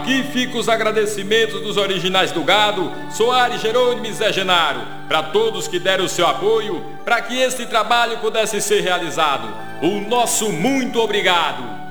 Aqui ficam os agradecimentos dos originais do gado, Soares, Jerônimo e Zé Genaro, para todos que deram o seu apoio para que esse trabalho pudesse ser realizado. O nosso muito obrigado.